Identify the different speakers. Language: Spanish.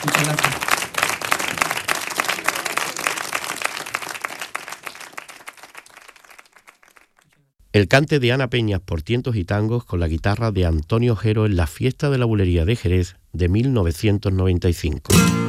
Speaker 1: Muchas gracias.
Speaker 2: El cante de Ana Peñas por tientos y tangos con la guitarra de Antonio Ojero en la Fiesta de la Bulería de Jerez de 1995.